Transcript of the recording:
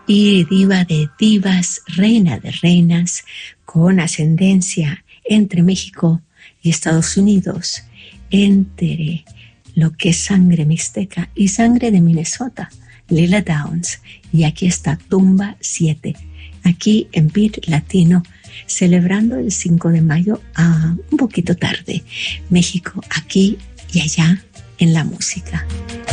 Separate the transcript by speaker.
Speaker 1: y diva de divas, reina de reinas, con ascendencia entre México y Estados Unidos, entre lo que es sangre mixteca y sangre de Minnesota, Lila Downs. Y aquí está Tumba 7, aquí en Beat Latino, celebrando el 5 de mayo, un poquito tarde. México aquí y allá en la música.